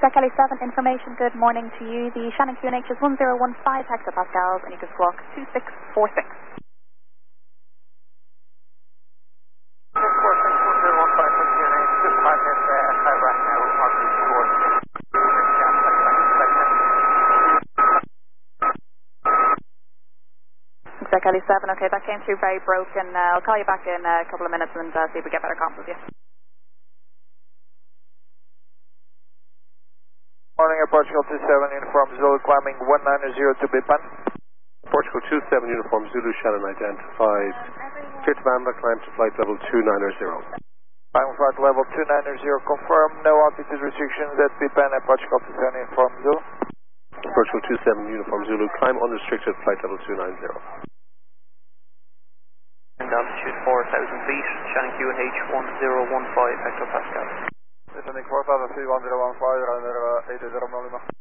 Kelly 7 information, good morning to you. The Shannon QNH is 1015 hectopascals and you can squawk 2646. 6 Kelly 7, okay, that came through very broken. I'll call you back in a couple of minutes and see if we get better comms with you. Morning, Portugal 27, uniform Zulu, climbing 190 to Bipan. Portugal 27, uniform Zulu, Shannon identified. Clear to Bamba, climb to flight level 290. Climb flight level 290, confirm, no altitude restrictions at Bipan and Portugal 27, uniform Zulu. Portugal 27, uniform Zulu, climb unrestricted, flight level 290. Altitude 4,000 feet, Shannon QNH 1015 hectopascals. Descending 4,000 feet, 1015, runner 80 Lima.